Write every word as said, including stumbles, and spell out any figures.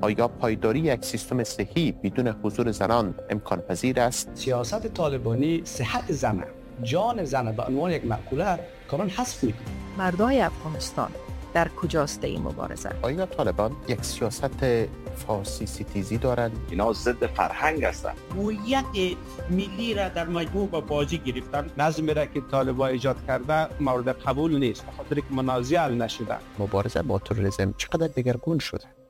آیا پایداری یک سیستم صحی بدون حضور زنان امکان پذیر است؟ سیاست طالبانی صحت زن، جان زن به عنوان یک مقوله کاران حذف میکنه. مردای افغانستان در کجاست این مبارزه؟ آیا طالبان یک سیاست فارسی ستیزی دارند؟ اینا ضد فرهنگ هستند. هویت ملی را در مجموع با بازی گرفتن. نظمی را که طالبان ایجاد کرده مورد قبول نیست، به خاطر که منازعه نشده. مبارزه با تروریسم چقدر دگرگون شده؟